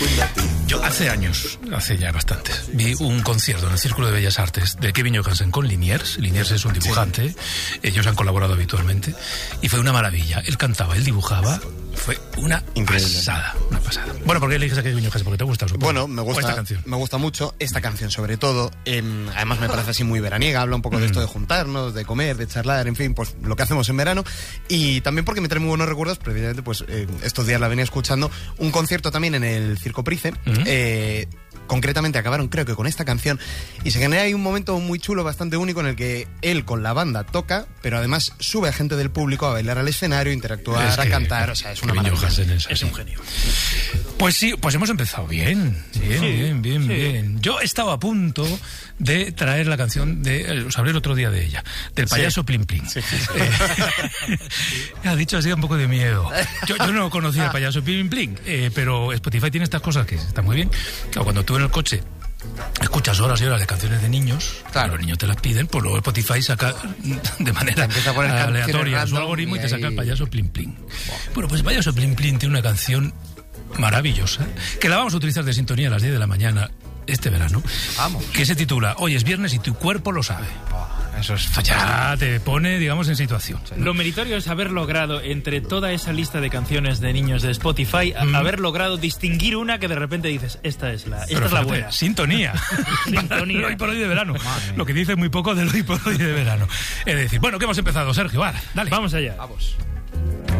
Yo hace ya bastantes, vi un concierto en el Círculo de Bellas Artes de Kevin Johansen con Liniers. Liniers es un dibujante, ellos han colaborado habitualmente, y fue una maravilla. Él cantaba, él dibujaba, fue una pasada. Bueno, ¿por qué eliges a Kevin Johansen? Porque te gusta, supongo. Bueno, me gusta mucho esta canción, sobre todo. Además me parece así muy veraniega, habla un poco de esto de juntarnos, de comer, de charlar, en fin, pues lo que hacemos en verano. Y también porque me trae muy buenos recuerdos, pero evidentemente pues estos días la venía escuchando. Un concierto también en el Circo Price. Concretamente acabaron creo que con esta canción y se genera ahí un momento muy chulo, bastante único, en el que él con la banda toca, pero además sube a gente del público a bailar al escenario, interactuar, a cantar. O sea, es una maravilla. Es un genio. Pues sí, pues hemos empezado bien. Bien. Yo estaba a punto de traer la canción os hablé el otro día de ella, del payaso Plim Plim. Ha dicho así un poco de miedo. Yo no conocía el payaso Plim Plim, pero Spotify tiene estas cosas que está muy bien. Claro, cuando tú en el coche escuchas horas y horas de canciones de niños, claro, los niños te las piden, pues luego Spotify saca de manera aleatoria su algoritmo y te saca el payaso Plim Plim. Bueno, pues el payaso Plim Plim tiene una canción maravillosa que la vamos a utilizar de sintonía a las 10 de la mañana este verano. Vamos. Que se titula Hoy es viernes y tu cuerpo lo sabe. Eso es ya te pone, digamos, en situación. Lo meritorio es haber logrado, entre toda esa lista de canciones de niños de Spotify, haber logrado distinguir una que de repente dices, esta es la buena. Sintonía. El hoy por hoy de verano. Lo que dice muy poco del hoy por hoy de verano. Es decir, bueno, que hemos empezado, Sergio. Dale. Vamos allá. Vamos.